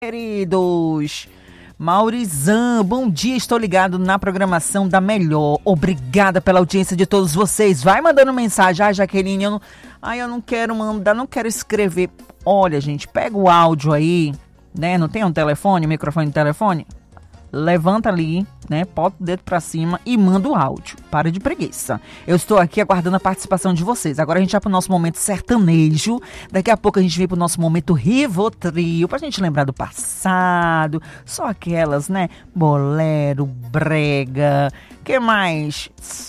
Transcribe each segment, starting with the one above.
Queridos, Maurizan, bom dia, estou ligado na programação da Melhor. Obrigada pela audiência de todos vocês. Vai mandando mensagem. Ai, Jaqueline, eu não quero mandar, não quero escrever. Olha, gente, pega o áudio aí, né? Não tem um telefone, microfone de telefone? Levanta ali, né? Bota o dedo pra cima e manda o áudio. Para de preguiça. Eu estou aqui aguardando a participação de vocês. Agora a gente vai pro nosso momento sertanejo. Daqui a pouco a gente vem pro nosso momento Rivotril, pra gente lembrar do passado. Só aquelas, né? Bolero, brega. Que mais?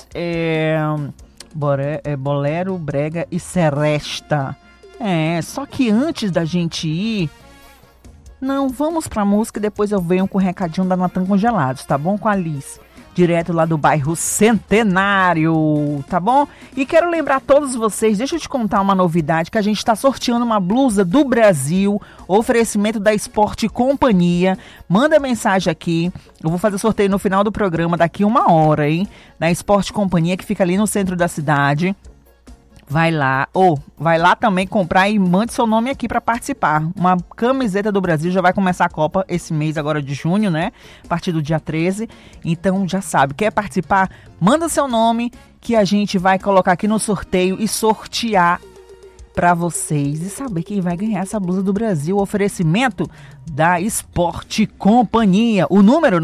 Bolero, brega e seresta. Só que antes da gente ir... Não, vamos pra música e depois eu venho com o recadinho da Natan Congelados, tá bom? Com a Liz, direto lá do bairro Centenário, tá bom? E quero lembrar a todos vocês, deixa eu te contar uma novidade, que a gente tá sorteando uma blusa do Brasil, oferecimento da Esporte Companhia. Manda mensagem aqui, eu vou fazer sorteio no final do programa, daqui 1 hora, hein? Na Esporte Companhia, que fica ali no centro da cidade. Vai lá também comprar e mande seu nome aqui para participar. Uma camiseta do Brasil, já vai começar a Copa esse mês agora de junho, né? A partir do dia 13. Então já sabe, quer participar? Manda seu nome que a gente vai colocar aqui no sorteio e sortear para vocês. E saber quem vai ganhar essa blusa do Brasil. Oferecimento da Esporte Companhia. O número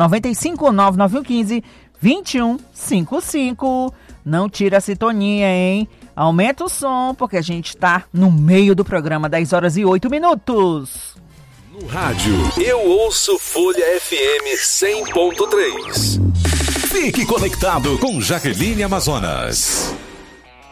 95991152155. Não tira a sintonia, hein? Aumenta o som, porque a gente está no meio do programa, 10h08. No rádio, eu ouço Folha FM 100.3. Fique conectado com Jaqueline Amazonas.